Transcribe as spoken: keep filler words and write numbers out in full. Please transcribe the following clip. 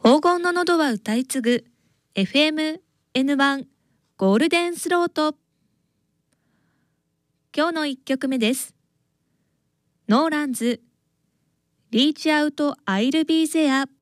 黄金の喉は歌い継ぐ エフエムエヌワン ゴールデンスロート。今日のいっきょくめです。ノーランズ Reach Out I'll Be There。